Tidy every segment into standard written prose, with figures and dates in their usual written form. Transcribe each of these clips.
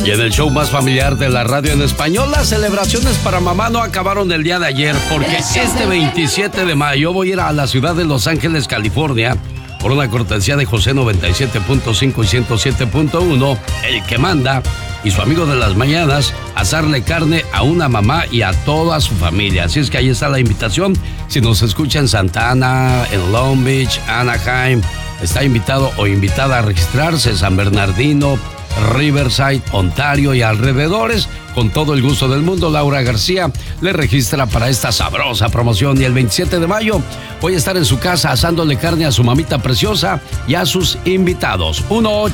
Y en el show más familiar de la radio en español, las celebraciones para mamá no acabaron el día de ayer, porque este 27 de mayo voy a ir a la ciudad de Los Ángeles, California, por una cortesía de José 97.5 y 107.1, el que manda, y su amigo de las mañanas, asarle carne a una mamá y a toda su familia. Así es que ahí está la invitación. Si nos escucha en Santa Ana, en Long Beach, Anaheim, está invitado o invitada a registrarse. San Bernardino, Riverside, Ontario y alrededores. Con todo el gusto del mundo, Laura García le registra para esta sabrosa promoción. Y el 27 de mayo voy a estar en su casa asándole carne a su mamita preciosa y a sus invitados.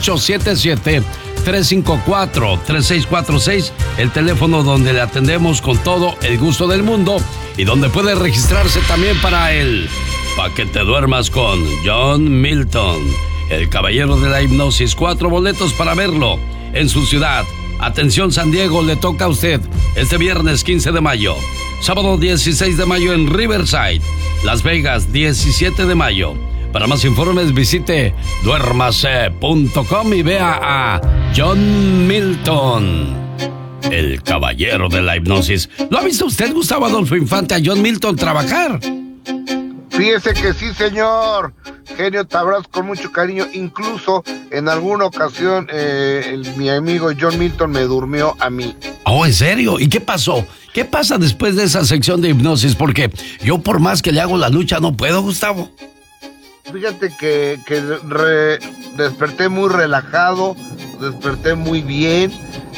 1877-354-3646, el teléfono donde le atendemos con todo el gusto del mundo y donde puede registrarse también para el Pa' que te duermas con John Milton, el caballero de la hipnosis. 4 boletos para verlo en su ciudad. Atención, San Diego, le toca a usted este viernes 15 de mayo, sábado 16 de mayo en Riverside, Las Vegas 17 de mayo. Para más informes visite duérmase.com y vea a John Milton, el caballero de la hipnosis. ¿Lo ha visto usted, Gustavo Adolfo Infante, a John Milton trabajar? Fíjese que sí, señor. Genio, te abrazo con mucho cariño. Incluso en alguna ocasión mi amigo John Milton me durmió a mí. Oh, ¿en serio? ¿Y qué pasó? ¿Qué pasa después de esa sección de hipnosis? Porque yo por más que le hago la lucha no puedo, Gustavo. Fíjate que desperté muy relajado, desperté muy bien.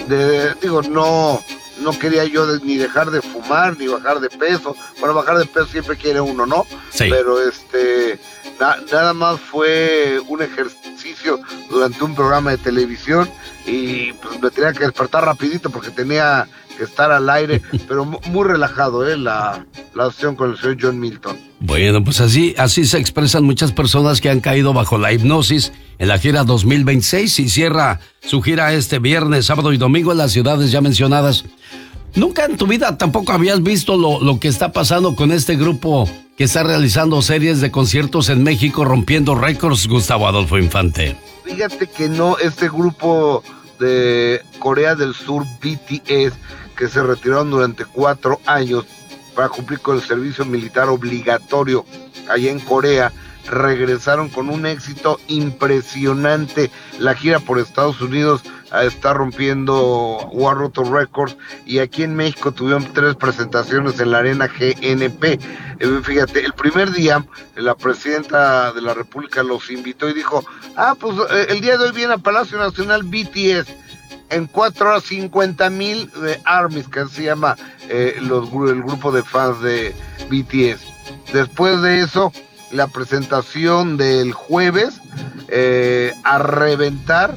No quería yo ni dejar de fumar, ni bajar de peso. Bueno, bajar de peso siempre quiere uno, ¿no? Sí. Pero nada más fue un ejercicio durante un programa de televisión y pues me tenía que despertar rapidito porque tenía que estar al aire, pero muy relajado, la sesión con el señor John Milton. Bueno, pues así se expresan muchas personas que han caído bajo la hipnosis en la gira 2026 y cierra su gira este viernes, sábado y domingo en las ciudades ya mencionadas. ¿Nunca en tu vida tampoco habías visto lo que está pasando con este grupo que está realizando series de conciertos en México, rompiendo récords, Gustavo Adolfo Infante? Fíjate que no, este grupo de Corea del Sur, BTS, que se retiraron durante 4 años para cumplir con el servicio militar obligatorio allá en Corea, regresaron con un éxito impresionante. La gira por Estados Unidos está rompiendo o ha roto récords, y aquí en México tuvieron 3 presentaciones en la Arena GNP. Fíjate, el primer día la presidenta de la República los invitó y dijo, pues el día de hoy viene a Palacio Nacional BTS. En 4 horas 50,000 ARMYs, que se llama el grupo de fans de BTS. Después de eso, la presentación del jueves, a reventar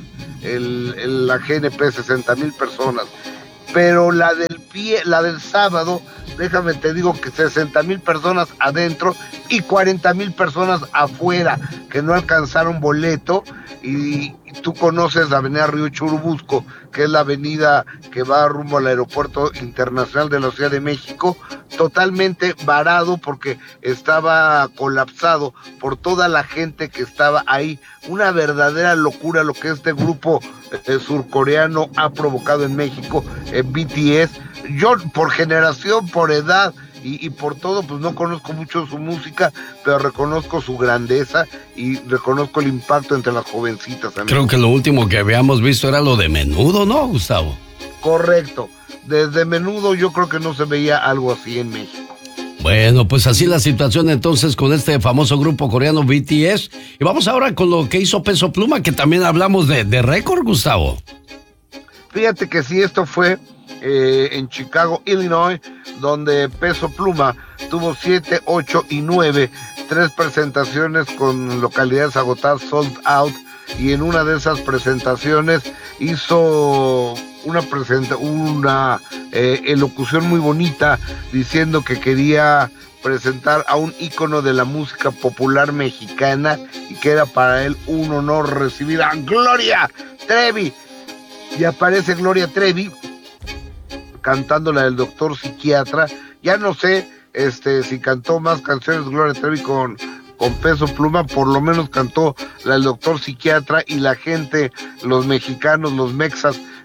la GNP, 60,000 personas. Pero la del sábado, déjame te digo que 60,000 personas adentro y 40,000 personas afuera que no alcanzaron boleto. Y tú conoces la avenida Río Churubusco, que es la avenida que va rumbo al aeropuerto internacional de la Ciudad de México, totalmente varado porque estaba colapsado por toda la gente que estaba ahí. Una verdadera locura lo que este grupo surcoreano ha provocado en México, BTS. Yo por generación, por edad y por todo, pues no conozco mucho su música, pero reconozco su grandeza y reconozco el impacto entre las jovencitas. Amigo. Creo que lo último que habíamos visto era lo de Menudo, ¿no, Gustavo? Correcto. Desde Menudo yo creo que no se veía algo así en México. Bueno, pues así la situación entonces con este famoso grupo coreano BTS. Y vamos ahora con lo que hizo Peso Pluma, que también hablamos de récord, Gustavo. Fíjate que sí, esto fue en Chicago, Illinois, donde Peso Pluma tuvo 7, 8 y 9, 3 presentaciones con localidades agotadas, sold out, y en una de esas presentaciones hizo una elocución muy bonita diciendo que quería presentar a un ícono de la música popular mexicana y que era para él un honor recibir a Gloria Trevi. Y aparece Gloria Trevi cantando la del Doctor Psiquiatra. Ya no sé si cantó más canciones Gloria Trevi con Peso Pluma, por lo menos cantó la del Doctor Psiquiatra, y la gente, los mexicanos, los mexas,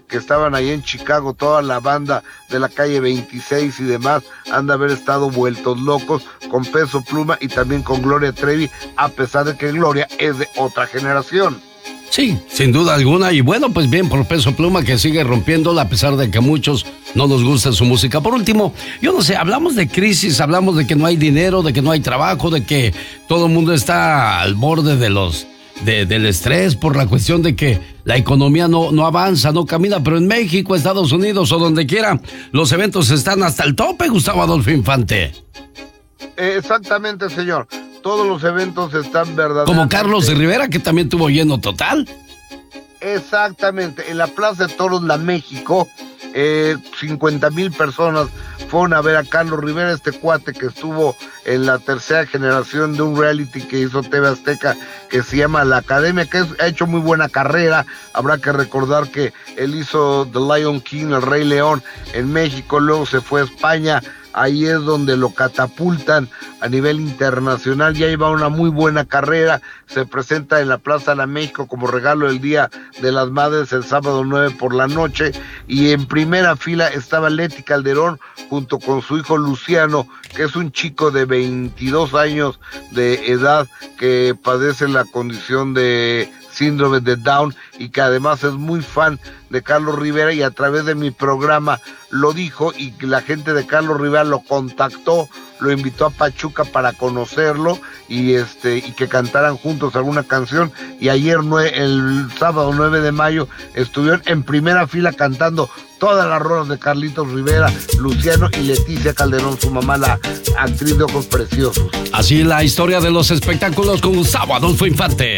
que estaban ahí en Chicago, toda la banda de la calle 26 y demás, han de haber estado vueltos locos con Peso Pluma y también con Gloria Trevi, a pesar de que Gloria es de otra generación. Sí, sin duda alguna, y bueno, pues bien por Peso Pluma, que sigue rompiéndola a pesar de que a muchos no nos gusta su música. Por último, yo no sé, hablamos de crisis, hablamos de que no hay dinero, de que no hay trabajo, de que todo el mundo está al borde del estrés por la cuestión de que la economía no avanza, no camina, pero en México, Estados Unidos o donde quiera, los eventos están hasta el tope, Gustavo Adolfo Infante. Exactamente, señor. Todos los eventos están verdaderamente... Como Carlos Rivera, que también tuvo lleno total. Exactamente. En la Plaza de Toros La México, 50,000 personas fueron a ver a Carlos Rivera, este cuate que estuvo en la tercera generación de un reality que hizo TV Azteca, que se llama La Academia, que ha hecho muy buena carrera. Habrá que recordar que él hizo The Lion King, El Rey León, en México, luego se fue a España. Ahí es donde lo catapultan a nivel internacional, ya lleva una muy buena carrera, se presenta en la Plaza de la México como regalo del Día de las Madres el sábado 9 por la noche, y en primera fila estaba Leti Calderón junto con su hijo Luciano, que es un chico de 22 años de edad que padece la condición de síndrome de Down y que además es muy fan de Carlos Rivera, y a través de mi programa lo dijo, y la gente de Carlos Rivera lo contactó, lo invitó a Pachuca para conocerlo y que cantaran juntos alguna canción, y ayer el sábado 9 de mayo estuvieron en primera fila cantando todas las rolas de Carlitos Rivera, Luciano y Leticia Calderón, su mamá, la actriz de ojos preciosos. Así la historia de los espectáculos con Gustavo Adolfo Infante.